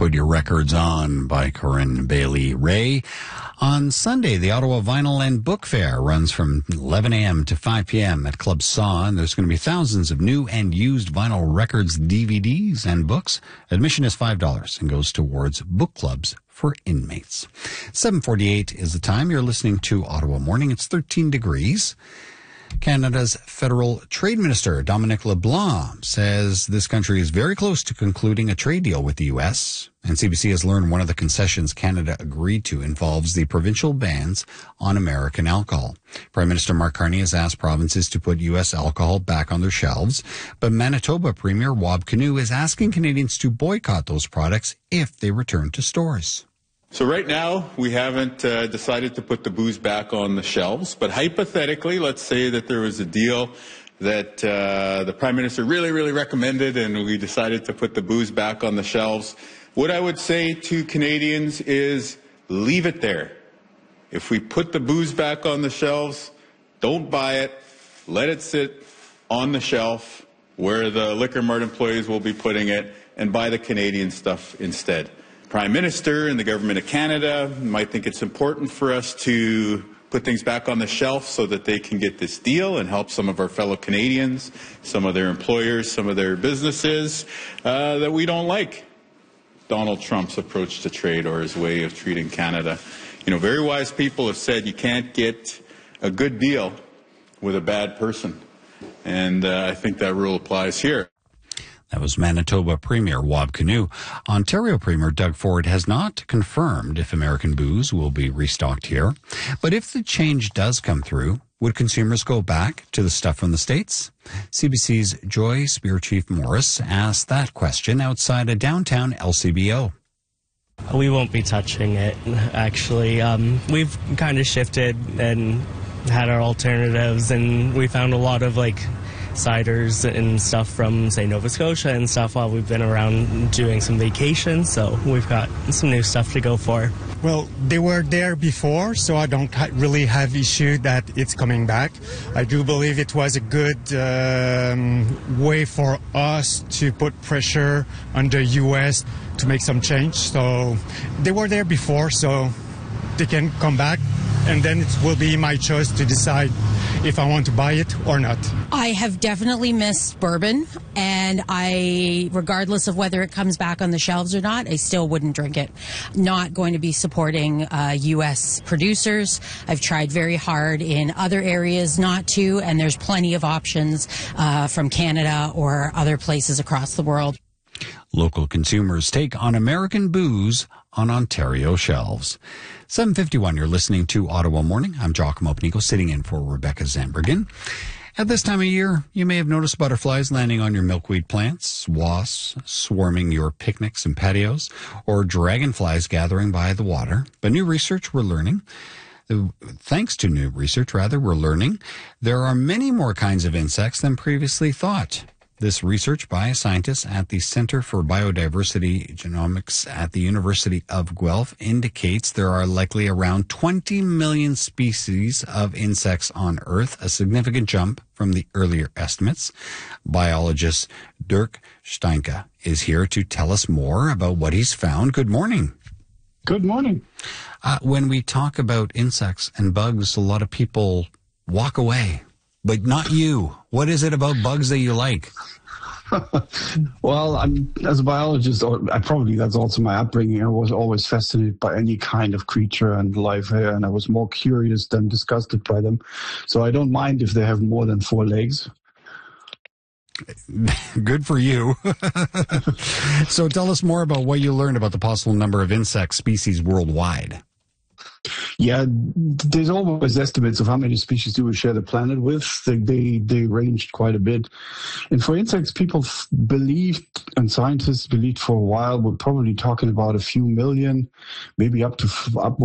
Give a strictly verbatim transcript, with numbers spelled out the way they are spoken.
Put Your Records On by Corinne Bailey Ray. On Sunday, the Ottawa Vinyl and Book Fair runs from eleven a.m. to five p.m. at Club Saw, and there's going to be thousands of new and used vinyl records, D V Ds, and books. Admission is five dollars and goes towards book clubs for inmates. seven forty-eight is the time. You're listening to Ottawa Morning. It's thirteen degrees. Canada's Federal Trade Minister, Dominic LeBlanc, says this country is very close to concluding a trade deal with the U S. And C B C has learned one of the concessions Canada agreed to involves the provincial bans on American alcohol. Prime Minister Mark Carney has asked provinces to put U S alcohol back on their shelves, but Manitoba Premier Wab Kinew is asking Canadians to boycott those products if they return to stores. So right now, we haven't uh, decided to put the booze back on the shelves, but hypothetically, let's say that there was a deal that uh, the Prime Minister really, really recommended and we decided to put the booze back on the shelves. What I would say to Canadians is leave it there. If we put the booze back on the shelves, don't buy it, let it sit on the shelf where the Liquor Mart employees will be putting it, and buy the Canadian stuff instead. Prime Minister and the Government of Canada might think it's important for us to put things back on the shelf so that they can get this deal and help some of our fellow Canadians, some of their employers, some of their businesses uh, that we don't like Donald Trump's approach to trade or his way of treating Canada. You know, very wise people have said you can't get a good deal with a bad person. And uh, I think that rule applies here. That was Manitoba Premier Wab Kinew. Ontario Premier Doug Ford has not confirmed if American booze will be restocked here. But if the change does come through, would consumers go back to the stuff from the States? C B C's Joy Spearchief Morris asked that question outside a downtown L C B O. We won't be touching it, actually. Um, we've kind of shifted and had our alternatives, and we found a lot of, like, ciders and stuff from, say, Nova Scotia and stuff while we've been around doing some vacations, so we've got some new stuff to go for. Well, they were there before, so I don't really have issue that it's coming back. I do believe it was a good um, way for us to put pressure on the U S to make some change. So they were there before, so they can come back, and then it will be my choice to decide if I want to buy it or not. I have definitely missed bourbon, and I, regardless of whether it comes back on the shelves or not, I still wouldn't drink it. Not going to be supporting uh, U S producers. I've tried very hard in other areas not to, and there's plenty of options uh, from Canada or other places across the world. Local consumers take on American booze on Ontario shelves. seven fifty-one, you're listening to Ottawa Morning. I'm Giacomo Panico, sitting in for Rebecca Zambergen. At this time of year, you may have noticed butterflies landing on your milkweed plants, wasps swarming your picnics and patios, or dragonflies gathering by the water. But new research we're learning, thanks to new research rather, we're learning there are many more kinds of insects than previously thought. This research by scientists at the Center for Biodiversity Genomics at the University of Guelph indicates there are likely around twenty million species of insects on Earth, a significant jump from the earlier estimates. Biologist Dirk Steinke is here to tell us more about what he's found. Good morning. Good morning. Uh, when we talk about insects and bugs, a lot of people walk away. But not you. What is it about bugs that you like? Well, I'm, as a biologist, or I probably that's also my upbringing, I was always fascinated by any kind of creature and life here, and I was more curious than disgusted by them. So I don't mind if they have more than four legs. Good for you. So tell us more about what you learned about the possible number of insect species worldwide. Yeah, there's always estimates of how many species do we share the planet with. They they, they ranged quite a bit. And for insects, people f- believed, and scientists believed for a while, we're probably talking about a few million, maybe up to f- up